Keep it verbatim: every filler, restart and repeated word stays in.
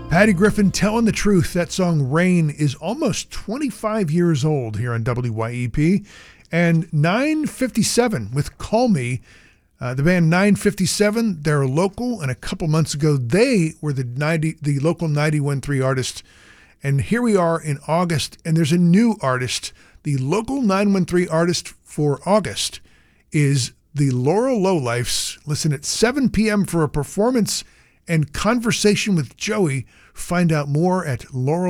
Patty Griffin, Telling the Truth. That song, Rain, is almost twenty-five years old here on W Y E P. And nine fifty-seven with Call Me. Uh, the band nine fifty-seven, they're local, and a couple months ago, they were the ninety, the local ninety-one point three artist. And here we are in August, and there's a new artist. The local nine one three artist for August is the Laurel Lowlifes. Listen at seven p.m. for a performance and conversation with Joey. Find out more at Laurel.